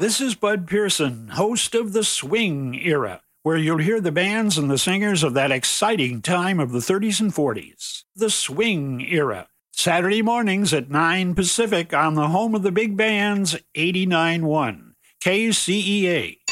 This is Bud Pearson, host of The Swing Era, where you'll hear the bands and the singers of that exciting time of the 30s and 40s. The Swing Era, Saturday mornings at 9 Pacific on the home of the big bands, 89.1 KCEA.